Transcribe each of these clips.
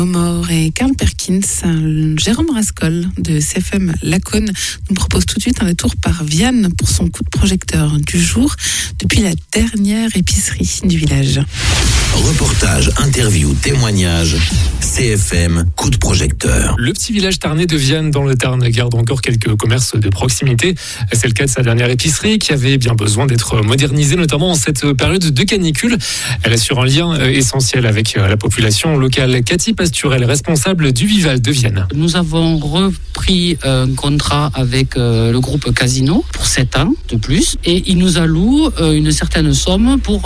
Mort et Karl Perkins, Jérôme Rascol de CFM Laconne nous propose tout de suite un détour par Vianne pour son coup de projecteur du jour depuis la dernière épicerie du village. Reportage, interview, témoignage, CFM coup de projecteur. Le petit village tarnais de Vianne dans le Tarn garde encore quelques commerces de proximité. C'est le cas de sa dernière épicerie qui avait bien besoin d'être modernisée, notamment en cette période de canicule. Elle assure un lien essentiel avec la population locale. Cathy Pasturel, responsable du Vival de Vianne. Nous avons repris un contrat avec le groupe Casino pour 7 ans de plus et il nous alloue une certaine somme pour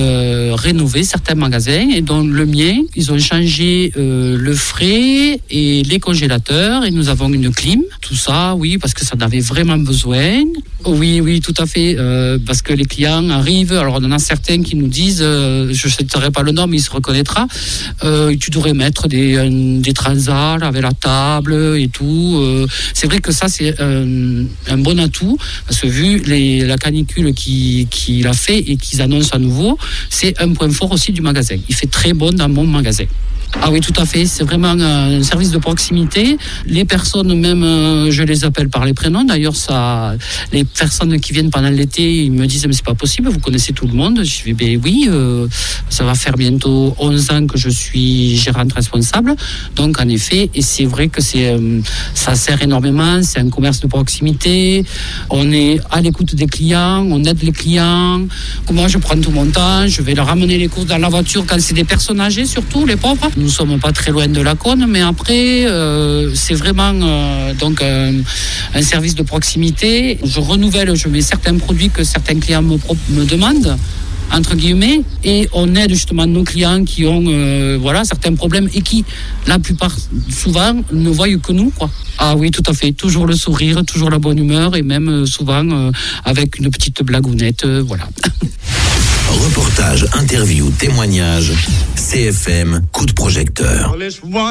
rénover certains magasins et dans le mien, ils ont changé le frais et les congélateurs et nous avons une clim. Tout ça, oui, parce que ça en avait vraiment besoin. Oui, tout à fait, parce que les clients arrivent, alors on en a certains qui nous disent, je ne citerai pas le nom, mais il se reconnaîtra, tu devrais mettre des transats avec la table et tout. C'est vrai que ça, c'est un bon atout, parce que vu la canicule qu'il a fait et qu'ils annoncent à nouveau, c'est un point fort aussi du magasin. Il fait très bon dans mon magasin. Ah oui, tout à fait. C'est vraiment un service de proximité. Les personnes, même, je les appelle par les prénoms. D'ailleurs, les personnes qui viennent pendant l'été, ils me disent mais c'est pas possible, vous connaissez tout le monde. Je dis oui, ça va faire bientôt 11 ans que je suis gérante responsable. Donc en effet, et c'est vrai que ça sert énormément. C'est un commerce de proximité. On est à l'écoute des clients, on aide les clients. Moi, je prends tout mon temps. Je vais leur ramener les courses dans la voiture quand c'est des personnes âgées, surtout les pauvres. Nous ne sommes pas très loin de Laconne, mais après, c'est vraiment donc un service de proximité. Je renouvelle, je mets certains produits que certains clients me demandent, entre guillemets, et on aide justement nos clients qui ont certains problèmes et qui, la plupart, souvent, ne voient que nous, quoi. Ah oui, tout à fait. Toujours le sourire, toujours la bonne humeur et même souvent avec une petite blagounette, voilà. Reportage, interview, témoignage, CFM coup de projecteur.